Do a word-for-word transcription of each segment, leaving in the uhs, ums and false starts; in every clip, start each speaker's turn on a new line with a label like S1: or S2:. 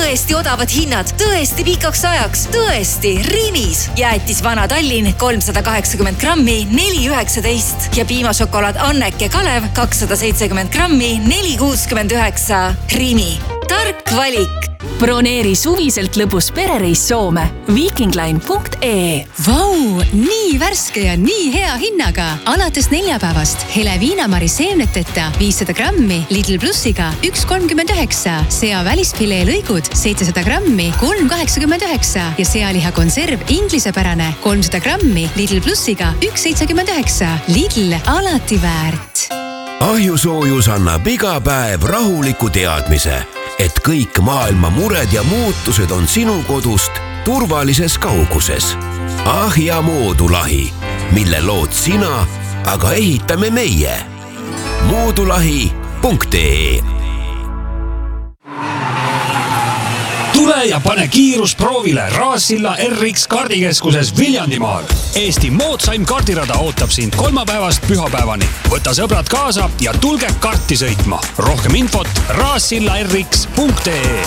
S1: tõesti odavad hinnad, tõesti pikaks ajaks, tõesti Rimis. Jäätis Vana Tallinn kolmsada kaheksakümmend grammi, neli üheksateist ja piimašokolaad Anneke Kalev kakssada seitsekümmend grammi, neli kuuskümmend üheksa. Rimi. Tark valik.
S2: Broneeri suviselt lõbus perereis Soome. Vikingline punkt ee.
S3: Vau, nii värske ja nii hea hinnaga. Alates neljapäevast hele viinamari seemneteta viissada grammi Lidl Plussiga üks kolmkümmend üheksa. Sea välisfilee lõigud seitsesada grammi kolm kaheksakümmend üheksa ja sealiha konserv inglisepärane kolmsada grammi Lidl Plussiga üks seitsekümmend üheksa. Lidl alati väärt.
S4: Ahjusoojus annab iga päev rahuliku teadmise, et kõik maailma mured ja muutused on sinu kodust turvalises kauguses. Ahja moodulahi, mille lood sina, aga ehitame meie. moodulahi punkt ee.
S5: Tule ja pane kiirus proovile Raassilla R X kaardikeskuses Viljandimaal. Eesti moodsaim kaardirada ootab sind kolmapäevast pühapäevani. Võta sõbrad kaasa ja tulge karti sõitma. Rohkem infot raassilla r x punkt ee.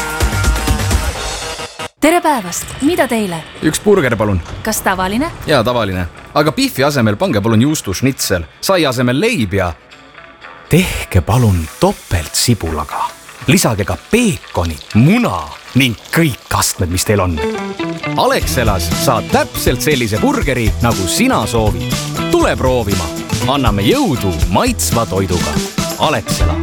S2: Tere päevast, mida teile?
S6: Üks burger palun.
S2: Kas tavaline?
S6: Jaa, tavaline. Aga pihvi asemel pange palun juustu schnitzel, sai asemel leib ja tehke palun topelt sibulaga. Lisage ka peekoni, muna ning kõik astmed, mis teil on. Alexelas saad täpselt sellise burgeri, nagu sina soovid. Tule proovima. Anname jõudu maitsva toiduga. Alexela.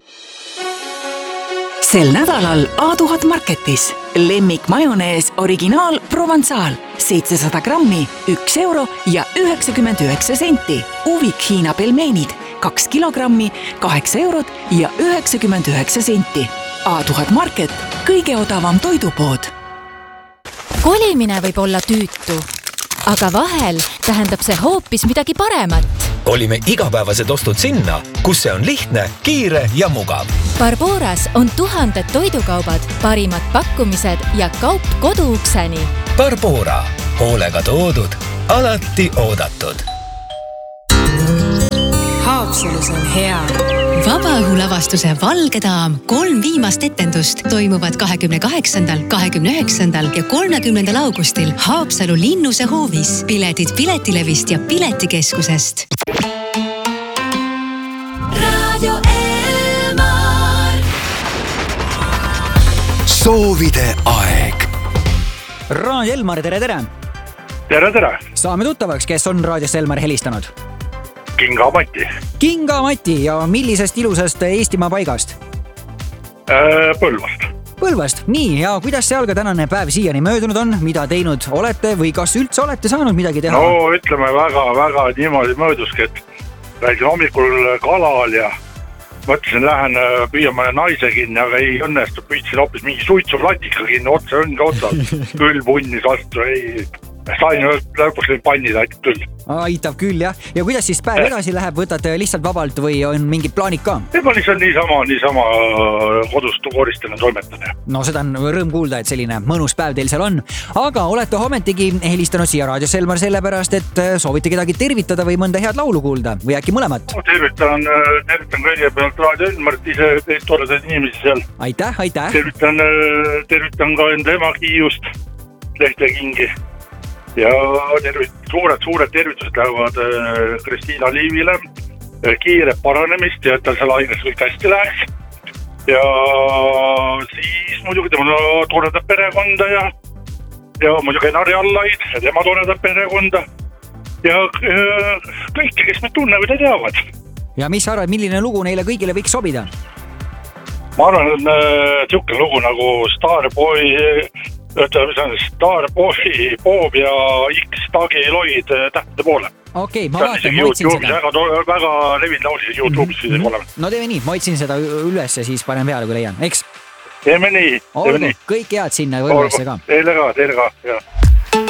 S2: Sel nädalal A tuhat Marketis. Lemmik majonees originaal Provençal. seitsesada grammi, üks euro ja üheksakümmend üheksa senti. Uvik Hiina pelmeenid. kaks kilogrammi, kaheksa eurot ja üheksakümmend üheksa senti. A tuhat Market, kõige odavam toidupood.
S7: Kolimine võib olla tüütu, aga vahel tähendab see hoopis midagi paremat.
S8: Kolime igapäevased ostud sinna, kus see on lihtne, kiire ja mugav.
S7: Barboras on tuhanded toidukaubad, parimad pakkumised ja kaup koduukseni.
S8: Barbora, hoolega toodud, alati oodatud.
S3: Haapsalus on hea. Vabaõhulavastuse Valge daam kolm viimast etendust toimuvad kahekümne kaheksandal, kahekümne üheksandal ja kolmekümnendal augustil Haapsalu Linnuse hoovis. Piletid Piletilevist ja Piletikeskusest.
S1: Radio Elmar.
S4: Soovide aeg.
S9: Raadio Elmar, tere, tere!
S10: Tere, tere!
S9: Saame tuttavaks, kes on Raadios Elmar helistanud?
S10: Kinga Mati.
S9: Kinga Mati ja millisest ilusast Eestimaa paigast?
S10: Põlvast.
S9: Põlvast, nii, ja kuidas seal ka tänane päev siiani möödunud on? Mida teinud olete või kas üldse olete saanud midagi teha?
S10: No ütleme väga, väga niimoodi mööduski, et räägin hommikul kalal ja mõtlesin, lähen püüan mõne naise kinni, aga ei õnnestu, püüdsin hoopis mingi suitsulatika kinni, otsa õnge otsa, küll punnis vastu, ei... Sain lõpuks neid pannid aitab küll.
S9: Aitab küll, jah. Ja kuidas siis päev edasi läheb? Võtate lihtsalt vabalt või on mingid plaanid ka?
S10: Ma lihtsalt niisama, niisama kodust koristan ja toimetan.
S9: No seda on rõõm kuulda, et selline mõnus päev teil seal on. Aga olete hometigi helistanud siia Raadios Elmar sellepärast, et soovite kedagi tervitada või mõnda head laulu kuulda või äkki mõlemat?
S10: No, tervitan, tervitan kõigepealt Raadio Elmarit ise teist toredaid inimesi seal.
S9: Aitäh, aitäh.
S10: Tervitan, tervitan ka enda ema Kiiust, Lehte Kingi. Ja tervit, suured, suured tervitused lähevad Kristiina Liivile, kiire paranemist ja et tal seal aines kõik hästi läheks. Ja siis muidugi tema toredab perekonda ja, ja muidugi Enari Allaid ja tema toredab perekonda ja kõiki, kes meid tunnevad ja teavad.
S9: Ja mis arvad, milline lugu neile kõigile võiks sobida?
S10: Ma arvan, et on tšukke lugu nagu Starboy... Ütleme, see on Starboy, Bob ja X Tagi Loid tähtede poole.
S9: Okei, okay, ma vaatan, ma otsin seda.
S10: Väga, väga levinud laulis YouTube'is mm -hmm. olema.
S9: No teeme nii, ma otsin seda üles ja siis panen peale, kui leian, eks?
S10: Teeme nii, teeme
S9: Olgu,
S10: nii.
S9: Kõik head sinna Võrvesse ka.
S10: Teile ka, teile ka, jah.